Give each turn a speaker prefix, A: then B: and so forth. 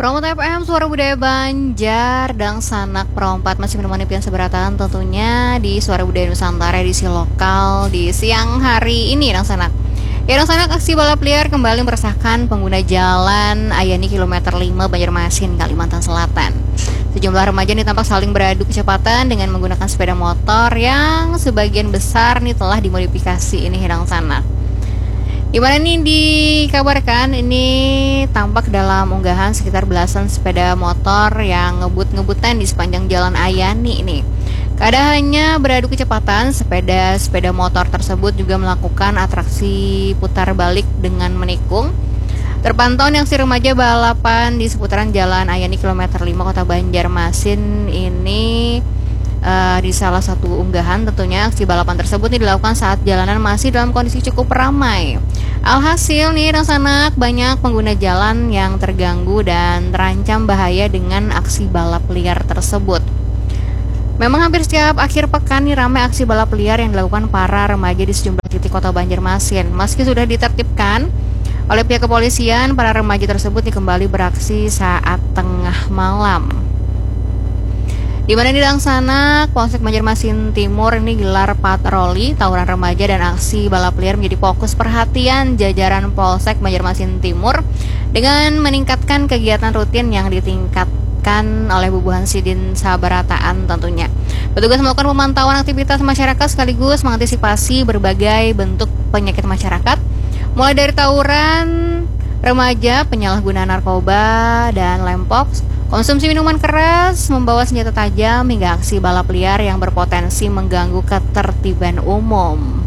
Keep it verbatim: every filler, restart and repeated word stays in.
A: Promo T F M Suara Budaya Banjar dan Sanak Pro empat masih menemani pian seberatan tentunya di Suara Budaya Nusantara edisi lokal di siang hari ini dan Sanak. Ya dan Sanak, aksi balap liar kembali meresahkan pengguna jalan Ayani kilometer lima Banjarmasin, Kalimantan Selatan. Sejumlah remaja nih tampak saling beradu kecepatan dengan menggunakan sepeda motor yang sebagian besar nih telah dimodifikasi ini dan Sanak. Gimana nih dikabarkan ini tampak dalam unggahan sekitar belasan sepeda motor yang ngebut-ngebutan di sepanjang jalan Ayani ini. Kada hanya beradu kecepatan, sepeda-sepeda motor tersebut juga melakukan atraksi putar balik dengan menikung. Terpantau yang si remaja balapan di seputaran jalan Ayani kilometer lima Kota Banjarmasin ini. Uh, di salah satu unggahan tentunya aksi balapan tersebut nih dilakukan saat jalanan masih dalam kondisi cukup ramai. Alhasil nih dan Sanak, banyak pengguna jalan yang terganggu dan terancam bahaya dengan aksi balap liar tersebut. Memang hampir setiap akhir pekan nih ramai aksi balap liar yang dilakukan para remaja di sejumlah titik Kota Banjarmasin. Meski sudah ditertibkan oleh pihak kepolisian, para remaja tersebut nih kembali beraksi saat tengah malam. Di mana di sana Polsek Banjarmasin Timur ini gelar patroli tawuran remaja dan aksi balap liar menjadi fokus perhatian jajaran Polsek Banjarmasin Timur dengan meningkatkan kegiatan rutin yang ditingkatkan oleh Bubuhan Sidin Sabarataan tentunya. Petugas melakukan pemantauan aktivitas masyarakat sekaligus mengantisipasi berbagai bentuk penyakit masyarakat, mulai dari tawuran remaja, penyalahgunaan narkoba dan lempoks, konsumsi minuman keras, membawa senjata tajam, hingga aksi balap liar yang berpotensi mengganggu ketertiban umum.